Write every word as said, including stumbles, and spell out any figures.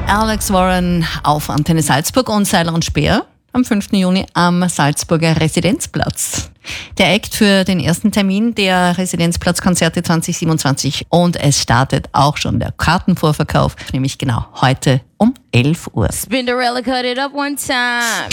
Alex Warren auf Antenne Salzburg und Seiler und Speer am fünften Juni am Salzburger Residenzplatz. Der Act für den ersten Termin der Residenzplatzkonzerte zwanzig siebenundzwanzig und es startet auch schon der Kartenvorverkauf, nämlich genau heute um elf Uhr. Spinderella, cut it up one time.